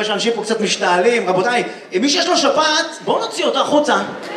רואה שאנשים פה קצת משתעלים. רבותיי, מי שיש לו שפעת, בואו נוציא אותו החוצה.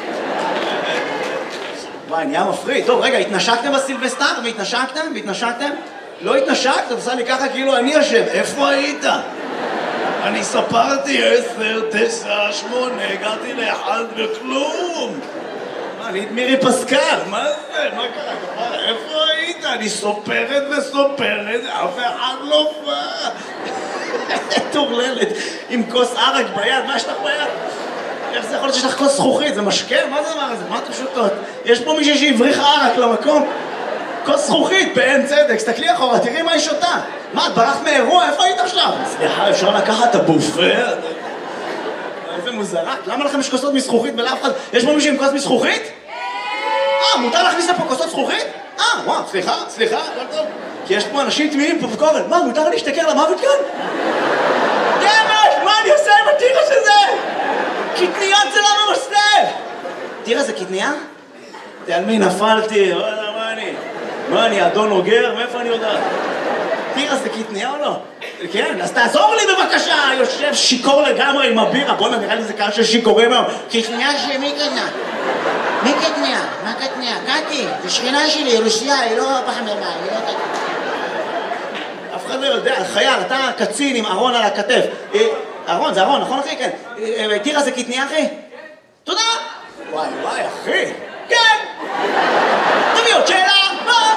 וואי, נהיה מפריד. טוב, רגע, התנשקתם בסילבסטר? והתנשקתם? לא התנשקת? אתה עושה לי ככה כאילו אני אשם. איפה היית? אני ספרתי 10, 9, 8, הגעתי לאחד וכלום. אני את מירי פסקל, מה זה? מה קרה? איפה היית? אני סופרת, אף אחד לא בא. תורללת, עם כוס ערק ביד, מה יש לך ביד? איך זה יכול להיות שיש לך כוס זכוכית? זה משקה? מה זה הדבר הזה? מה אתם שותות? יש פה מישהו שהבריח ערק למקום? כוס זכוכית, בעין צדק, סתכלי אחורה, תראי מה היא שותה. מה, את ברחת מאירוע? איפה היית עכשיו? סליחה, אפשר לקחת את הבופה? איזה מוזרה. למה לכם יש כוסות מזכוכית ולאף אחד? יש פה מישהו עם כוס מזכוכית? מותר להכניס לפה כוסות זכוכית? וואו, סליחה, הכל טוב. כי יש פה אנשים תמימים פה בקורן. מה, מותר להשתכר למוות כאן? דמש, מה אני עושה עם הטירה שזה? קטניה זה לא ממסטל! טירה זה קטניה? על מי נפלתי? מה אני, אדון אוגר? מאיפה אני יודעת? טירה זה קטניה או לא? כן, אז תעזור לי בבקשה! יושב שיקור לגמרי עם הבירה. בוא נראה לי זה קהל של שיכורים היום. קטניה שמי קטניה? מי קטניה? מה קטניה? קטי, זה שכנה שלי, רוסיה, היא לא פחממה, היא לא קטניה. אף אחד לא יודע, חייל, אתה קצין עם ארון על הכתף. ארון, זה ארון, נכון אחי? כן. טירה זה קטניה אחי? תודה! וואי, אחי! כן! תביא עוד שאלה! מה?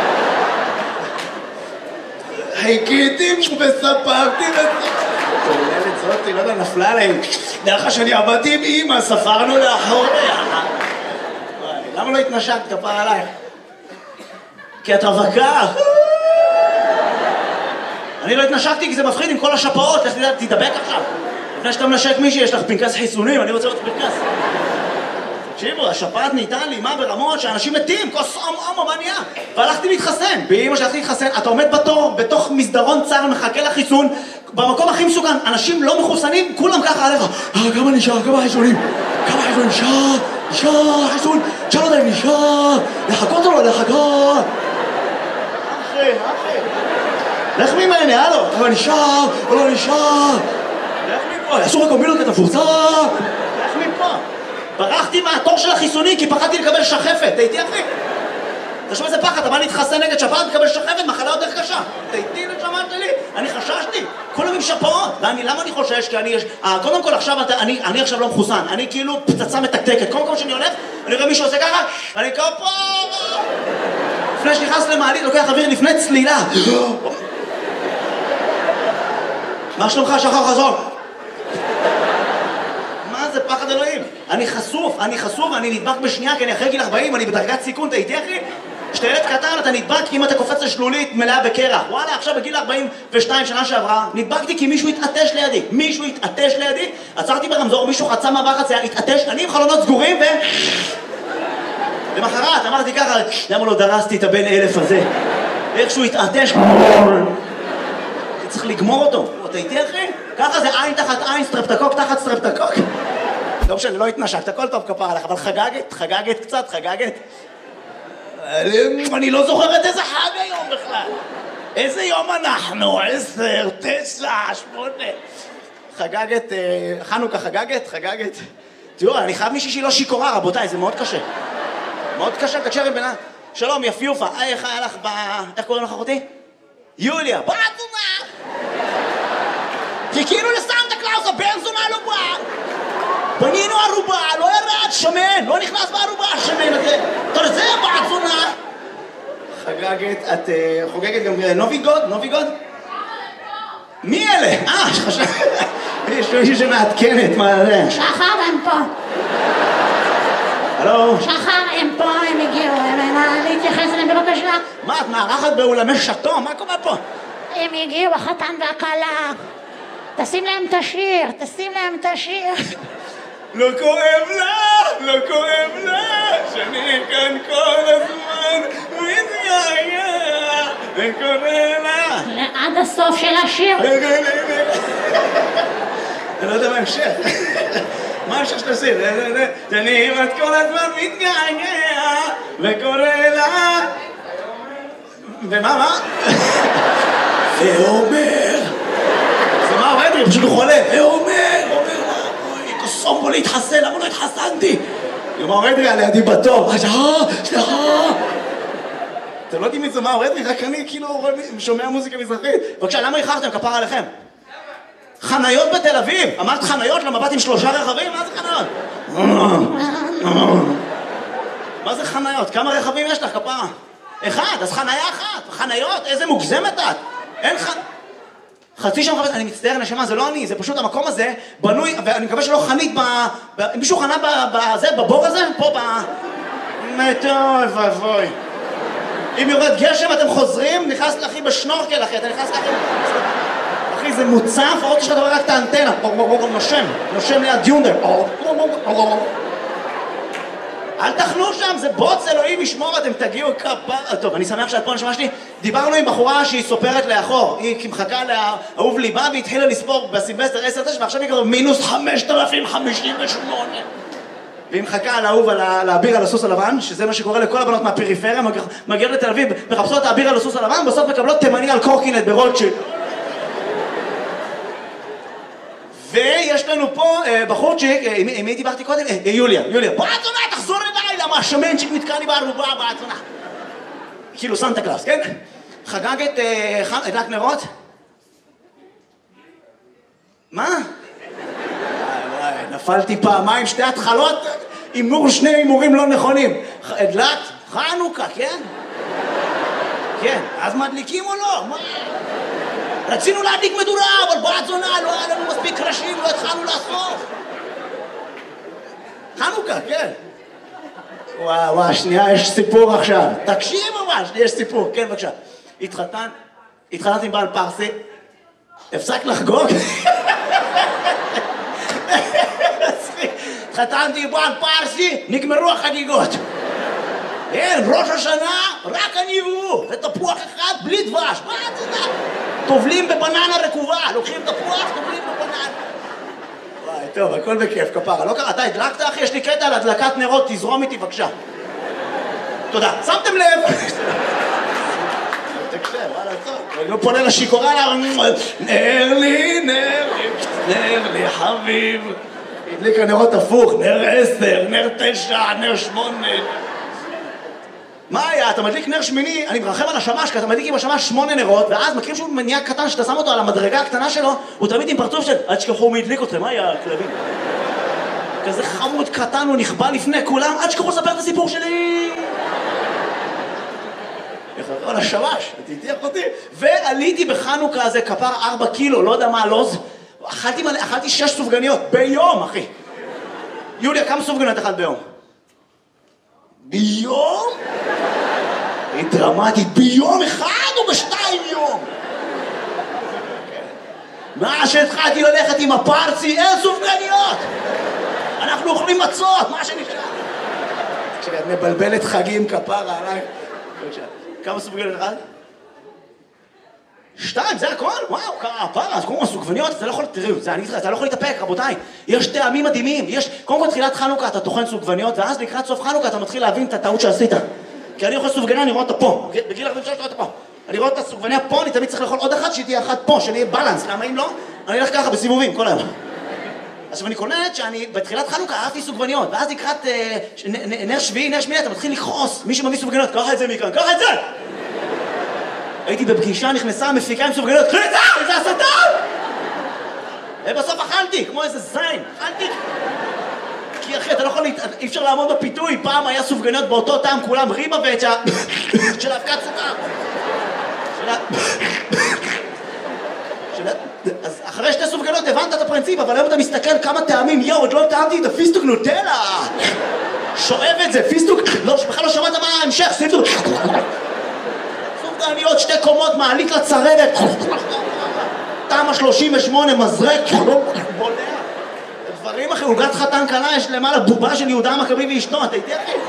חיכיתי וספרתי תוללת זאתי, לא יודע, נפלה עליהם. דרך שאני עבדתי עם אמא, ספרנו לאחור ביחד. למה לא התנשקת כפר עלייך? כי את רווקה. אני לא התנשקתי כי זה מפחיד עם כל השפעות. תדבק עכשיו. לפני שאתה מנשק מישהי, יש לך פנקס חיסונים, אני רוצה לראות פנקס. תקשיבו, השפעת נהייתה לי מה ברמות שאנשים מתים, כוס מה נהיה? והלכתי להתחסן. באמא שהלכתי להתחסן, אתה עומד בתור, בתוך מסדרון צר, מחכה לחיסון, במקום הכי מסוכן, אנשים לא מחוסנים, כולם ככה עליך. כמה נשאר, כמה חיסונים? נשאר, חיסון, תשאל אותי, נשאר, לחכות או לא לחכות? אחי, לך ממני, הלו, אבל נשאר או לא נשאר? לך מפה, אסור הקומבינות, אתה מפורסם. לך מפה. ברחתי מהתור של החיסונים כי פחדתי לקבל שחפת, תהייתי אחי? תשמע איזה פחד, אתה בא להתחסן נגד שפעת, תקבל שחפת, מחלה יותר קשה. תהייתי לשמעת שלי, אני חששתי, כולם עם שפעות. למה אני חושש? כי אני, קודם כל עכשיו, אני עכשיו לא מחוסן, אני כאילו פצצה מתקתקת. קודם כל שאני הולך, אני רואה מישהו עושה ככה, אני כפה! לפני שנכנס למעלית, לוקח אוויר לפני צלילה. מה שלומך, שחר חזון? זה פחד אלוהים. אני חשוף, אני נדבק בשנייה, כי אני אחרי גיל 40, אני בדרגת סיכון, אתה איתי אחי? כשאתה ילד קטן אתה נדבק אם אתה קופץ לשלולית מלאה בקרח. וואלה, עכשיו בגיל 42 שנה שעברה, נדבקתי כי מישהו התעטש לידי. עצרתי ברמזור, מישהו חצה מעבר חצייה, התעטש, אני עם חלונות סגורים למחרת אמרתי ככה, למה לא דרסתי את הבן 1000 הזה? איכשהו התעטש, צריך לגמור אותו. אתה איתי אחי? ככה זה עין תחת עין, סטרפטקוק תחת סטרפטקוק. לא משנה, לא התנשקת, הכל טוב כפר עליך, אבל חגגת קצת. אני לא זוכרת איזה חג היום בכלל. איזה יום אנחנו? 10, 9, 8. חגגת, חנוכה חגגת. תראו, אני חייב מישהי שהיא לא שיכורה, רבותיי, זה מאוד קשה. תקשר עם בנה. שלום, יפיופה, איך היה לך איך קוראים לך אחותי? יוליה, בעצומה! חיכינו לסנטה קלאוס, הבן זונה לא בא! בנינו ערובה, לא ירד, שמן, לא נכנס בערובה, השמן הזה. אתה יודע, בעצונה! חגגת, את חוגגת גם נוביגוד? מי אלה? שחשב... יש מישהו שמעדכנת, מה זה? שחר, הם פה. הלו? שחר, הם פה, הם הגיעו, להתייחס אליהם בבקשה. מה, את מארחת באולמי שטו? מה קורה פה? הם הגיעו, החתן והכלה. תשים להם את השיר. לא כואב לה, שאני כאן כל הזמן מתגעגע, וקורא לה. עד הסוף של השיר. אני לא יודע מה המשך. מה המשך שתעשי? שאני כמעט כל הזמן מתגעגע, וקורא לה. ומה? ואומר. זה מה עובד? אחי, פשוט הוא חולה. אומר, אוי, קוסום בו להתחסן, למה לא התחסנתי? היא אומר, אדרי, על ידי בתור. סליחה. אתם לא יודעים מי זה מה, אדרי, רק אני כאילו שומע מוזיקה מזרחית. בבקשה, למה איחרתם? כפר עליכם. חניות בתל אביב. אמרת חניות למבט עם 3 רכבים? מה זה חניות? מה זה חניות? כמה רכבים יש לך, כפרה? 1, אז חניה 1. חניות, איזה מוגזמת את. אין חצי שם חפש, אני מצטער נשמה, זה לא אני, זה פשוט המקום הזה בנוי, ואני מקווה שלא חנית מישהו חנה בבור הזה? פה טוב, אבוי. אם יורד גשם אתם חוזרים, נכנס לאחי בשנורקל, אחי, אתה נכנס לאחי... אחי, זה מוצף, עוד שלך דבר רק את האנטנה, נושם ליד יונדר. אל תחנו שם, זה בוץ אלוהים ישמור, אתם תגיעו כפר... טוב, אני שמח שאת פה נשמע שלי. דיברנו עם בחורה שהיא סופרת לאחור. היא מחכה לאהוב ליבה והתחילה לספור בסילבסטר 10-9 ועכשיו היא כבר מינוס 5,058. והיא מחכה לאהוב על האביר על הסוס הלבן, שזה מה שקורה לכל הבנות מהפריפריה, מגיעות לתל אביב, מחפשות את האביר על הסוס הלבן, בסוף מקבלות תימני על קורקינט ברוטשילד. ויש לנו פה בחורצ'יק, עם מי דיברתי קודם? יוליה, באצונה, תחזור אליי, למה השמנצ'יק נתקע לי בערובה באצונה. כאילו סנטה קלאוס, כן? חגג את הדלק נרות? מה? וואי, נפלתי פעמיים, 2 התחלות, הימור 2 הימורים לא נכונים. הדלק, חנוכה, כן? כן, אז מדליקים או לא? מה? רצינו להדליק מדורה, אבל באצונה לא היה לנו מספיק קרשים, לא התחלנו לאסוף. חנוכה, כן. וואו, שנייה, יש סיפור עכשיו. תקשיב ממש, יש סיפור. כן, בבקשה. התחתנתי עם בעל פרסי. הפסק לחגוג? התחתנתי עם בעל פרסי, נגמרו החגיגות. אין, ראש השנה, רק אני והוא. ותפוח אחד בלי דבש. מה אתה יודע? טובלים בבננה רקובה. לוקחים תפוח, טובלים בבננה. וואי, טוב, הכל בכיף, כפרה. לא קרה, אתה הדלקת, אחי? יש לי קטע על הדלקת נרות, תזרום איתי, בבקשה. תודה. שמתם לב? תקשב, וואלה, טוב. אני לא פונה לשיקורה לה... נר לי, חביב. הדליק הנרות הפוך, נר 10, נר 9, נר 8. מה היה? אתה מדליק נר שמיני, אני מרחם על השמש, כי אתה מדליק עם השמש 8 נרות, ואז מכירים שהוא מניע קטן שאתה שם אותו על המדרגה הקטנה שלו, הוא תמיד עם פרצוף של עד שכחו מי הדליק אתכם, מה היה הכלבים? כזה חמוד קטן, הוא נכבה לפני כולם, עד שכחו לספר את הסיפור שלי! על השמש, תתיח אותי. ועליתי בחנוכה הזה כפר 4 קילו, לא יודע מה הלוז, אכלתי 6 סופגניות ביום, אחי. יוליה, כמה סופגניות אכלת ביום? ביום? היא דרמטית, ביום אחד או ב2 יום? מה שהתחלתי ללכת עם הפרצי, אין סופגניות! אנחנו אוכלים מצות, מה שנשאר? כשאת מבלבלת חגים כפרה עליי. כמה סופגניות אחד? 2, זה הכל? וואו, כפרה, אז קודם כל סופגניות, אתה לא יכול, תראו, אתה לא יכול להתאפק, רבותיי. יש טעמים מדהימים, קודם כל תחילת חנוכה אתה טוחן סופגניות, ואז לקראת סוף חנוכה אתה מתחיל להבין את הטעות שעשית. כי אני אוכל סופגניה, אני רואה אותה פה. בגיל 43 אני רואה אותה פה. אני רואה את הסופגניה פה, אני תמיד צריך לאכול עוד אחת, שהיא תהיה אחת פה, שאני אהיה בלנס. למה אם לא? אני אלך ככה בסיבובים, כל היום. עכשיו אני קולט שאני בתחילת חנוכה אהבתי סופגניות, ואז לקראת נר שביעי, נר שמיני, אתה מתחיל לכעוס. מי שמביא סופגניות, קח את זה מכאן, קח את זה! הייתי בפגישה, נכנסה המפיקה עם סופגניות, קחי את זה! איזה הסתה! ובסוף אכלתי, כמו איזה זין, אכלתי. כי אחי, אתה לא יכול, אי אפשר לעמוד בפיתוי, פעם היה סופגניות באותו טעם, כולם ריבה ואצ'ה של האבקת סוכר. אז אחרי 2 סופגניות הבנת את הפרינציפ, אבל היום אתה מסתכל כמה טעמים, יואו, עוד לא טעמתי את הפיסטוק נוטלה. שואב את זה, פיסטוק, לא, בכלל לא שמעת מה ההמשך, פיסטוק. סופגניות 2 קומות, מעלית לצרבת. תמה 38, מזרק, בולע. דברים אחרי, עוגת חתן קלה, יש למעלה בובה של יהודה המכבי ואשתו, אתה איתי אחי?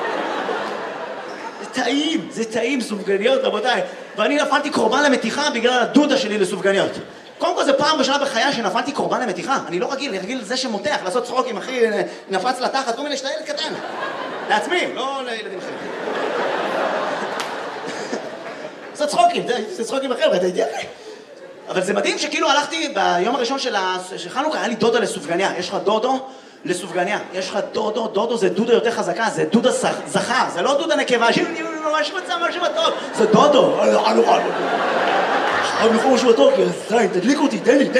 זה טעים, סופגניות, רבותיי. ואני נפלתי קורבן למתיחה בגלל הדודה שלי לסופגניות. קודם כל זה פעם בשנה בחיי שנפלתי קורבן למתיחה. אני לא רגיל לזה שמותח, לעשות צחוקים, אחי, נפץ לתחת, כל מיני שאתה ילד קטן. לעצמי, לא לילדים אחרים. לעשות צחוקים, זה צחוקים אחרי, אתה איתי אחי? אבל זה מדהים שכאילו הלכתי ביום הראשון של חנוכה, היה לי דודה לסופגניה. יש לך דודו לסופגניה. יש לך דודו, דודו זה דודה יותר חזקה, זה דודה זכר, זה לא דודה נקבה, שאני ממש מצא משהו בטוב, זה דודו. אני יכול משהו בטוב, כי זין, תדליק אותי, תן לי.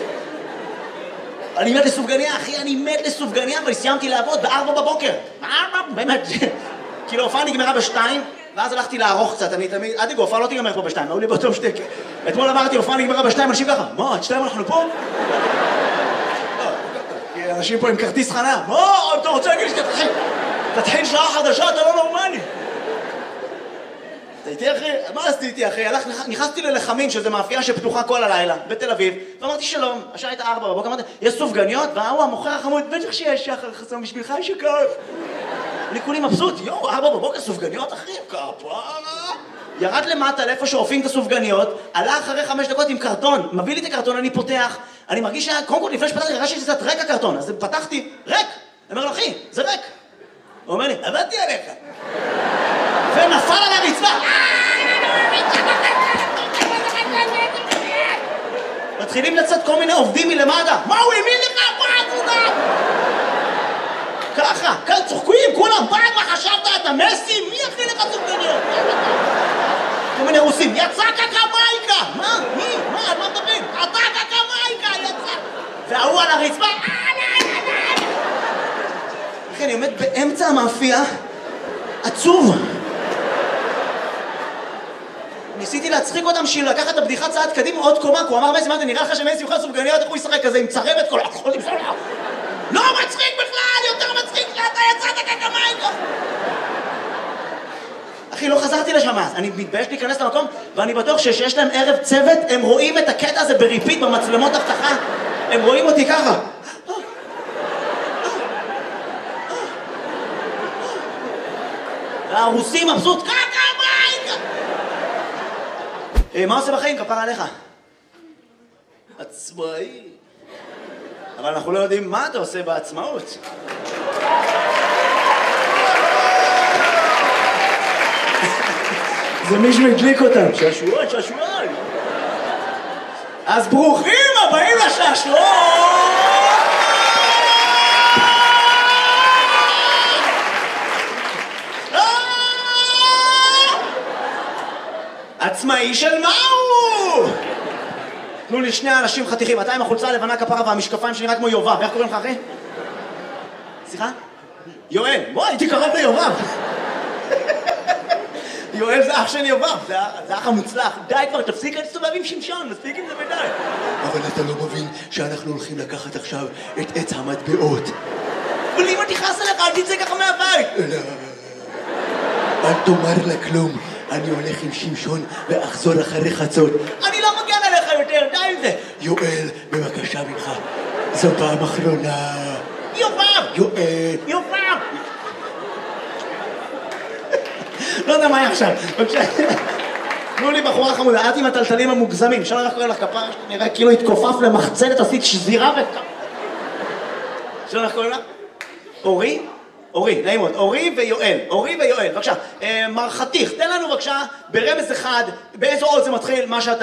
אני מת לסופגניה, אחי, אני מת לסופגניה, אבל סיימתי לעבוד ב-4 בבוקר. באמת, כאילו ההופעה נגמרה ב-2, ואז הלכתי לערוך קצת, אני תמיד, עד ההופעה לא תיגמר פה ב-2, היו לי באותו שתק. אתמול אמרתי, ההופעה נגמרה ב-2, אנשים ככה, מה, עד 2 אנחנו פה? אנשים פה עם כרטיס חניה, מה, אתה רוצה להגיד שתתחיל שעה חדשה, אתה לא נורמלי. אתה איתי אחי? מה עשיתי איתי אחי? נכנסתי ללחמים, שזה מאפייה שפתוחה כל הלילה, בתל אביב, ואמרתי שלום, השעה הייתה 4 בבוקר, אמרתי, יש סופגניות? והוא המוכר החמוד, בטח שיש שחר חסום בשבילך, יש יקר. אני כולי מבסוט, 4 בבוקר סופגניות אחי, כפרה. ירד למטה לאיפה שאופים את הסופגניות, עלה אחרי 5 דקות עם קרטון, מביא לי את הקרטון, אני פותח, אני מרגיש קודם כל לפני שפתחתי, הרגשתי שקצת ריק הקרטון, אז פתחתי, ריק. אני אומר לו, אחי, זה ריק. הוא אומר לי, עבדתי עליך. ונפל על הרצפה. מתחילים לצאת כל מיני עובדים מלמטה. מה הוא האמין לך? מה עבודה? ככה, כאן צוחקים, כולם, מה חשבת? אתה מסי? מי הכי לך סופגניות? כל מיני רוסים, יצא קקמייקה! מה? מי? מה? על מה מדברים? אתה קקמייקה! יצא! והוא על הרצפה. אחי, אני עומד באמצע המאפייה, עצוב. ניסיתי להצחיק אותם בשביל לקחת את הבדיחה צעד קדימה עוד קומה, כי הוא אמר מסי, מה זה נראה לך שמסי יוכל סופגניות, איך הוא ישחק כזה עם צרבת כל החול עם סולר? לא מצחיק בכלל, יותר מצחיק שאתה יצאת קקמייקה! אחי, לא חזרתי לשם אז, אני מתבייש להיכנס למקום, ואני בטוח שיש להם ערב צוות, הם רואים את הקטע הזה בריפיט במצלמות אבטחה, הם רואים אותי ככה. והרוסים מבסוט, קקמייקה! מה עושה בחיים? כפרה עליך. עצמאי. אבל אנחנו לא יודעים מה אתה עושה בעצמאות. זה מישהו הדליק אותם. שעשועון, שעשועון. אז ברוכים הבאים לשעשועון! עצמאי של מה הוא? תנו לי 2 אנשים חתיכים, אתה עם החולצה הלבנה כפרה והמשקפיים שנראה כמו יובב, איך קוראים לך אחי? סליחה? יואל, בוא, הייתי קרוב ליובב. יואל זה אח של יובב, זה אח המוצלח. די כבר, תפסיק להסתובב עם שמשון, מספיק עם זה ודי. אבל אתה לא מבין שאנחנו הולכים לקחת עכשיו את עץ המטבעות. אבל אם אני תכעס עליך, אל תצא ככה מהבית. לא, אל תאמר לה כלום. אני הולך עם שמשון ואחזור אחרי חצות. אני לא מגן עליך יותר, די עם זה. יואל, בבקשה ממך, זו פעם אחרונה. יובב! יואל. יובב! לא יודע מה היה עכשיו, בבקשה. תנו לי בחורה חמודה, את עם הטלטלים המוגזמים, אפשר לך קורא לך כפרה, נראה כאילו התכופף למחצלת, עשית שזירה אפשר לך קורא לך? אורי? אורי, נעים מאוד, אורי ויואל, בבקשה. מר חתיך, תן לנו בבקשה ברמז אחד, באיזו עוד זה מתחיל מה שאתה...